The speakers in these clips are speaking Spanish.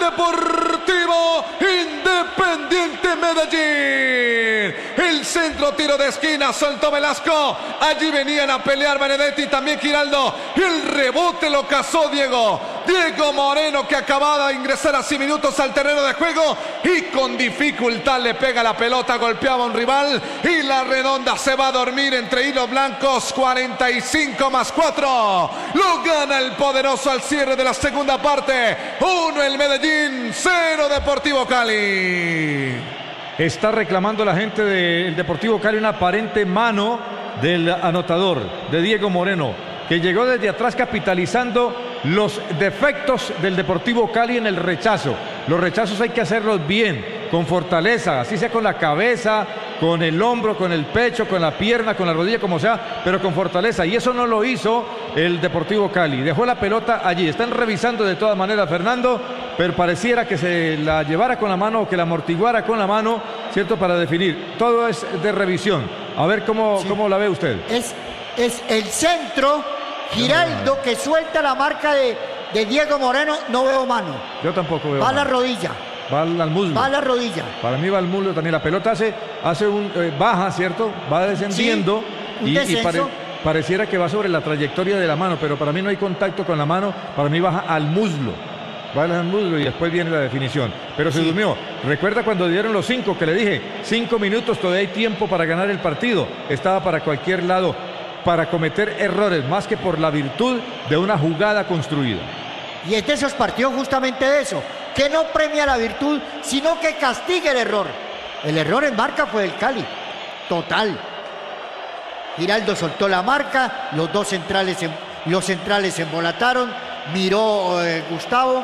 Deportivo Independiente Medellín. El centro, tiro de esquina, soltó Velasco. Allí venían a pelear Benedetti, también Giraldo. El rebote lo cazó Diego Moreno, que acababa de ingresar hace minutos al terreno de juego y con dificultad le pega la pelota, golpeaba a un rival y la redonda se va a dormir entre hilos blancos. 45+4. Lo gana el poderoso al cierre de la segunda parte. 1 el Medellín, 0 Deportivo Cali. Está reclamando la gente del Deportivo Cali una aparente mano del anotador, de Diego Moreno, que llegó desde atrás capitalizando los defectos del Deportivo Cali en el rechazo. Los rechazos hay que hacerlos bien, con fortaleza, así sea con la cabeza, con el hombro, con el pecho, con la pierna, con la rodilla, como sea, pero con fortaleza. Y eso no lo hizo el Deportivo Cali. Dejó la pelota allí. Están revisando de todas maneras, Fernando, pero pareciera que se la llevara con la mano o que la amortiguara con la mano, ¿cierto? Para definir. Todo es de revisión. A ver cómo la ve usted. Es el centro, Giraldo, que suelta la marca de Diego Moreno. No veo mano. Yo tampoco veo mano. Va a la rodilla. Va al muslo. Va a la rodilla. Para mí va al muslo también. La pelota hace un baja, ¿cierto? Va descendiendo, sí, y pareciera que va sobre la trayectoria de la mano, pero para mí no hay contacto con la mano. Para mí baja al muslo. Va al muslo y después viene la definición. Pero se durmió. Recuerda cuando dieron los 5 que le dije, 5 minutos, todavía hay tiempo para ganar el partido. Estaba para cualquier lado, para cometer errores, más que por la virtud de una jugada construida. Y es de esos partidos justamente de eso, que no premia la virtud, sino que castiga el error. El error en marca fue del Cali, total. Giraldo soltó la marca, los centrales se embolataron, miró Gustavo.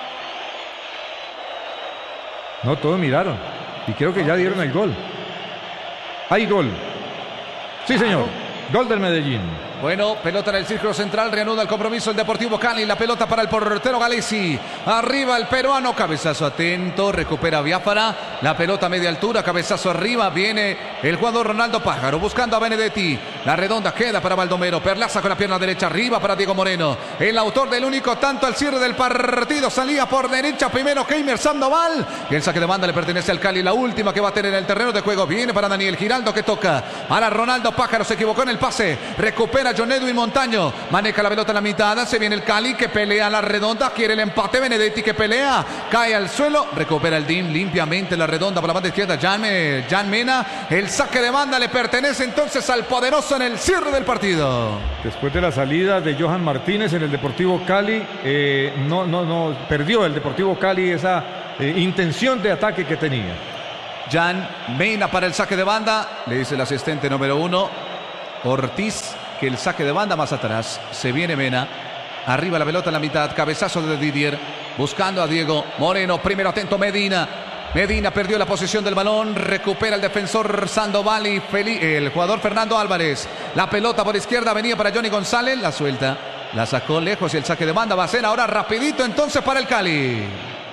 No, todos miraron, y creo que ya dieron el gol. Hay gol. Sí, señor, gol del Medellín. Bueno, pelota en el círculo central, reanuda el compromiso el Deportivo Cali, la pelota para el portero Galesi, arriba el peruano, cabezazo atento, recupera Biafara, la pelota a media altura, cabezazo arriba, viene el jugador Ronaldo Pájaro, buscando a Benedetti, la redonda queda para Baldomero, Perlaza con la pierna derecha, arriba para Diego Moreno, el autor del único tanto al cierre del partido, salía por derecha primero Keimer Sandoval, y el saque de banda le pertenece al Cali, la última que va a tener en el terreno de juego, viene para Daniel Giraldo que toca, ahora Ronaldo Pájaro se equivocó en el pase, recupera John Edwin Montaño, maneja la pelota en la mitad, se viene el Cali que pelea a la redonda, quiere el empate, Benedetti que pelea, cae al suelo, recupera el DIM limpiamente la redonda por la banda izquierda, Jan Mena, el saque de banda le pertenece entonces al poderoso en el cierre del partido. Después de la salida de Johan Martínez en el Deportivo Cali, no perdió el Deportivo Cali esa intención de ataque que tenía. Jan Mena para el saque de banda, le dice el asistente número 1, Ortiz, que el saque de banda más atrás, se viene Mena, arriba la pelota en la mitad, cabezazo de Didier, buscando a Diego Moreno, primero atento Medina perdió la posición del balón, recupera el defensor Sandoval y el jugador Fernando Álvarez, la pelota por izquierda venía para Johnny González, la suelta, la sacó lejos y el saque de banda va a ser ahora rapidito entonces para el Cali.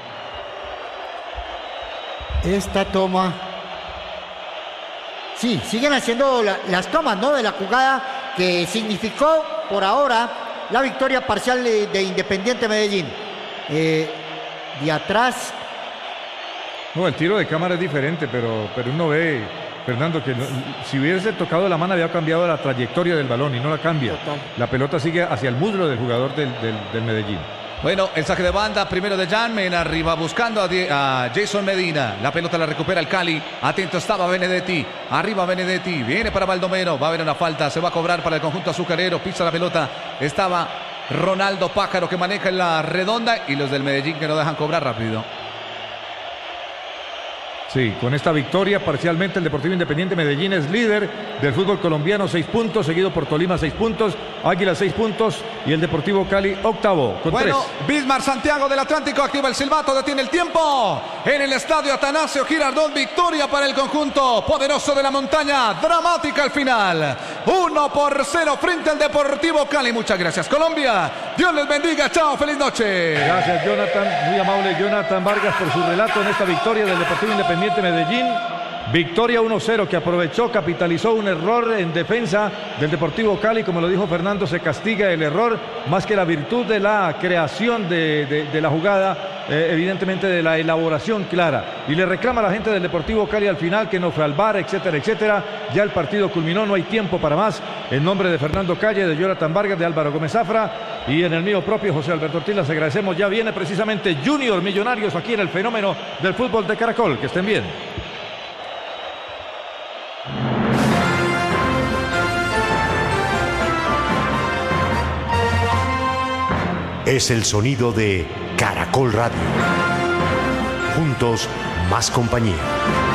Esta toma, sí, siguen haciendo las tomas, ¿no? De la jugada que significó por ahora la victoria parcial de Independiente Medellín. De atrás. No, el tiro de cámara es diferente, pero uno ve, Fernando, que si hubiese tocado la mano había cambiado la trayectoria del balón y no la cambia. Total. La pelota sigue hacia el muslo del jugador del Medellín. Bueno, el saque de banda primero de Jan Mena, arriba buscando a Jason Medina. La pelota la recupera el Cali. Atento estaba Benedetti. Arriba Benedetti. Viene para Baldomero. Va a haber una falta. Se va a cobrar para el conjunto azucarero. Pisa la pelota. Estaba Ronaldo Pájaro que maneja en la redonda. Y los del Medellín que no dejan cobrar rápido. Sí, con esta victoria parcialmente el Deportivo Independiente Medellín es líder del fútbol colombiano, 6 puntos, seguido por Tolima 6 puntos, Águila 6 puntos y el Deportivo Cali octavo con 3. Bismarck Santiago del Atlántico activa el silbato, detiene el tiempo en el estadio Atanasio Girardot, victoria para el conjunto poderoso de la montaña, dramática al final, 1-0 frente al Deportivo Cali. Muchas gracias Colombia, Dios les bendiga, chao, feliz noche. Gracias Jonathan, muy amable Jonathan Vargas por su relato en esta victoria del Deportivo Independiente Medellín. Victoria 1-0 que aprovechó, capitalizó un error en defensa del Deportivo Cali. Como lo dijo Fernando, se castiga el error más que la virtud de la creación de la jugada, evidentemente de la elaboración clara. Y le reclama a la gente del Deportivo Cali al final que no fue al VAR, etcétera, etcétera. Ya el partido culminó, no hay tiempo para más. En nombre de Fernando Calle, de Jonathan Vargas, de Álvaro Gómez Zafra y en el mío propio, José Alberto Ortiz, les agradecemos. Ya viene precisamente Junior Millonarios aquí en el fenómeno del fútbol de Caracol. Que estén bien. Es el sonido de Caracol Radio. Juntos, más compañía.